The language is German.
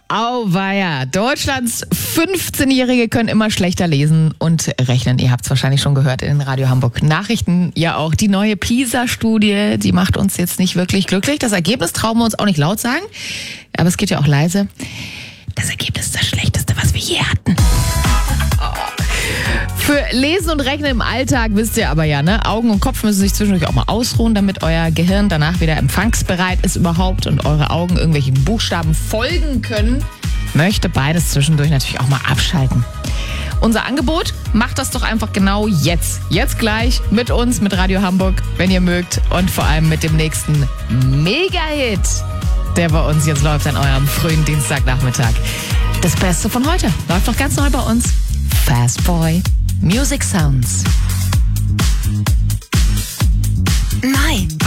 Auweia. Deutschlands 15-Jährige können immer schlechter lesen und rechnen. Ihr habt es wahrscheinlich schon gehört in den Radio Hamburg Nachrichten. Ja auch die neue PISA-Studie, die macht uns jetzt nicht wirklich glücklich. Das Ergebnis trauen wir uns auch nicht laut sagen, aber es geht ja auch leise. Das Ergebnis ist das Schlechteste, was wir je hatten. Für Lesen und Rechnen im Alltag wisst ihr aber ja, ne? Augen und Kopf müssen sich zwischendurch auch mal ausruhen, damit euer Gehirn danach wieder empfangsbereit ist überhaupt und eure Augen irgendwelchen Buchstaben folgen können. Möchte beides zwischendurch natürlich auch mal abschalten. Unser Angebot, macht das doch einfach genau jetzt. Jetzt gleich mit uns, mit Radio Hamburg, wenn ihr mögt. Und vor allem mit dem nächsten Mega-Hit, der bei uns jetzt läuft an eurem frühen Dienstagnachmittag. Das Beste von heute läuft doch ganz neu bei uns. Fast Boy. Music Sounds. Neu